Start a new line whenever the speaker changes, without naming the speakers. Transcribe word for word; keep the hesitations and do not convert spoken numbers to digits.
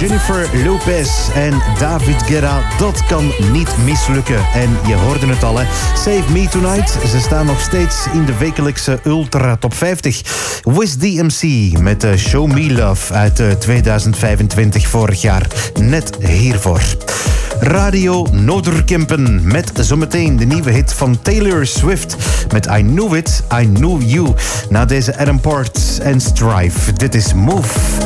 Jennifer Lopez en David Guetta. Dat kan niet mislukken. En je hoorde het al, hè. Save Me Tonight. Ze staan nog steeds in de wekelijkse Ultra Top vijftig. Wiz D M C met uh, Show Me Love uit uh, tweeduizend vijfentwintig, vorig jaar. Net hiervoor. Radio Noorderkempen met zometeen de nieuwe hit van Taylor Swift met I Knew It, I Knew You. Na deze Adam Port en Strive. Dit is Move.